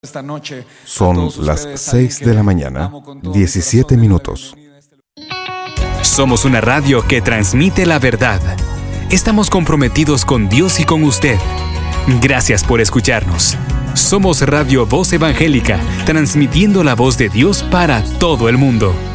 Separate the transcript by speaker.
Speaker 1: Esta noche
Speaker 2: Son las 6 de la mañana, 17 minutos.
Speaker 3: Somos una radio que transmite la verdad. Estamos comprometidos con Dios y con usted. Gracias por escucharnos. Somos Radio Voz Evangélica, transmitiendo la voz de Dios para todo el mundo.